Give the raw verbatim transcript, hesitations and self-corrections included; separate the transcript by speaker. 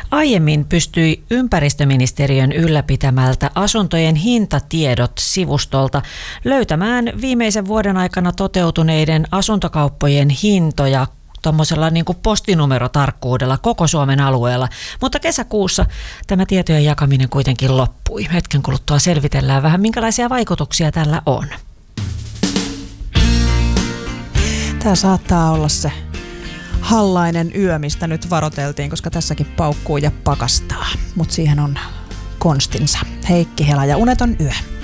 Speaker 1: Aiemmin pystyi ympäristöministeriön ylläpitämältä asuntojen hintatiedot sivustolta löytämään viimeisen vuoden aikana toteutuneiden asuntokauppojen hintoja tuommoisella niin kuin postinumerotarkkuudella koko Suomen alueella, mutta kesäkuussa tämä tietojen jakaminen kuitenkin loppui. Hetken kuluttua selvitellään vähän, minkälaisia vaikutuksia tällä on.
Speaker 2: Tämä saattaa olla se hallainen yö, mistä nyt varoteltiin, koska tässäkin paukkuu ja pakastaa, mutta siihen on konstinsa. Heikki Hela ja Uneton yö.